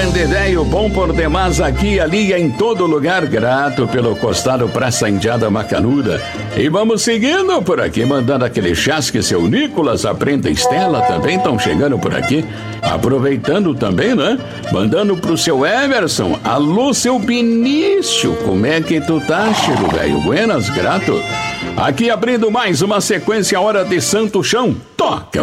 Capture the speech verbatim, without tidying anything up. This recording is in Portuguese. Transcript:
grande velho, bom por demais aqui e ali em todo lugar, grato pelo costado Praça Indiada Macanuda. E vamos seguindo por aqui, mandando aquele chasque, seu Nicolas, a Prenda Estela também estão chegando por aqui. Aproveitando também, né? Mandando pro seu Everson, alô, seu Benício, como é que tu tá, Chico velho? Buenas, grato. Aqui abrindo mais uma sequência Hora de Santo Chão. Toca!